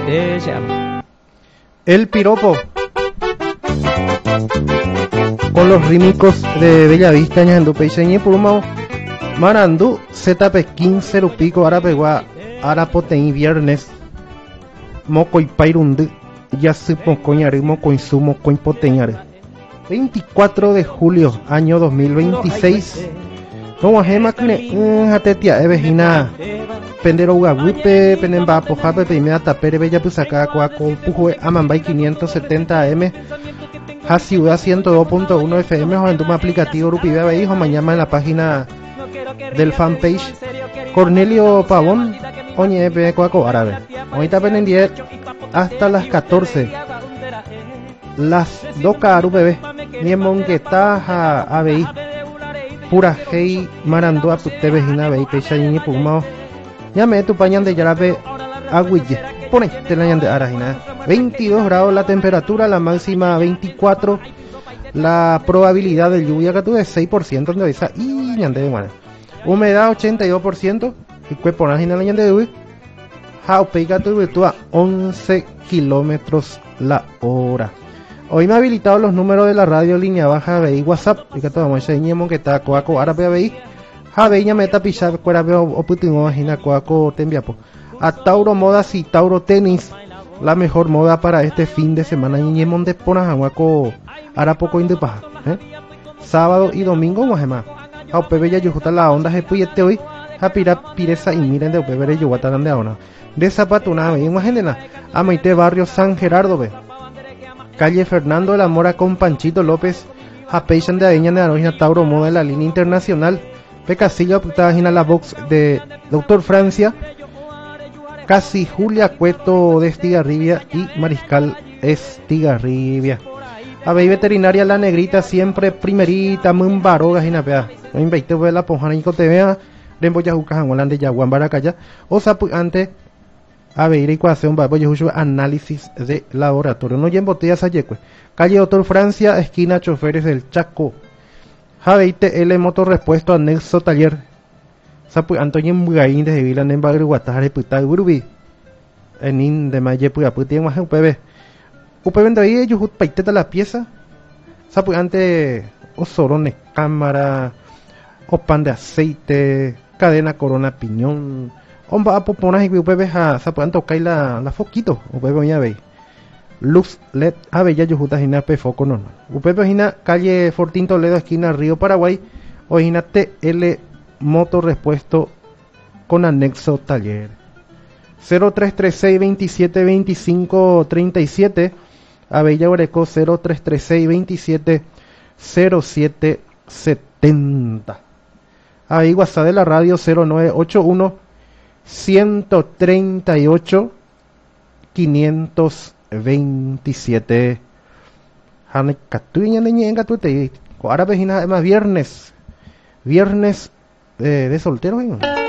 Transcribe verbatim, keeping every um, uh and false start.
El piropo. Con los rímicos de Bellavista, ñandu peiseñi purumao. Marandu, Z P quince rupico, arapegua, arapoteí viernes. Moco y pairundu, ya se pocoñare, moco insumo, coin poteñare. veinticuatro de julio, año dos mil veintiséis. No gema que hatetia evejina pendero ugawipe penemba pojape primera tapere bella pusaka cuaco pujue amambay quinientos setenta A M a ciudad ciento dos punto uno F M o en tu aplicativo rupibe veis o mañana en la página del fanpage Cornelio Pavón oñe pe cuaco árabe. Ahorita penen diez hasta las catorce. Las dos caru bebé ni mongueta a abei pura hey marando a pute vejina vei pechayini pumao llame tu pañan de yarabe aguille ponete la de arajina. Veintidós grados la temperatura, la máxima veinticuatro, la probabilidad de lluvia que tuve seis por ciento de esa y ñande de mana humedad ochenta y dos por ciento y cuerpo arajina la ñande de uy how pega tu virtua once kilómetros la hora. Hoy me ha habilitado los números de la radio línea baja B I WhatsApp y que todo vamos a enseñar que está coaco árabe B I jabeña meta pisar cuera veo o putingo imagina coaco tembiapo a Tauro Modas y Tauro Tenis la mejor moda para este fin de semana y en de ponas aguaco arapoco indepaja ¿eh? Sábado y domingo más a upebe ya yo la onda se puyete hoy a pira pireza y miren de upebe yo guatarán de ahora de zapatuna ve imagínenla a Maite barrio San Gerardo ve calle Fernando de la Mora con Panchito López, a Peixan de Aeña de Arojina Tauro Moda de la línea internacional, Pecasillo página la box de Doctor Francia, Casi Julia Cueto de Estigarribia y Mariscal Estigarribia. Abey veterinaria La Negrita siempre primerita, muy baroga y napea. No invite a la ponjana y te vea, Remboya Jucajan Holanda de Yaguan Baracaya, o sapu antes a ver ecuación va voy a análisis de laboratorio no en botellas ayecue calle Doctor Francia esquina Choferes del Chaco Javeite L motor repuesto anexo taller sapu Antonio Mugaín de Vila en Bagre Guatajare puta Urubi en in de maye puya puti en U P B U P B de ahí yo paiteta la pieza sapu ante osorones cámara o pan de aceite cadena Corona Piñón Omba a poponas y upebe a sapuan tocar la la foquito upebe ya ve luz L E D a bella yujuta hina pe foco no upebe hina calle Fortín Toledo esquina Río Paraguay o hina T L motor repuesto con anexo taller cero tres tres seis veintisiete veinticinco treinta y siete a bella Oreco cero tres tres seis veintisiete cero siete setenta ahí WhatsApp de la radio cero nueve ocho uno ciento treinta y ocho quinientos veintisiete Hane Catuña de Ñenga Tute ahora vejina además viernes viernes eh, de soltero ¿eh?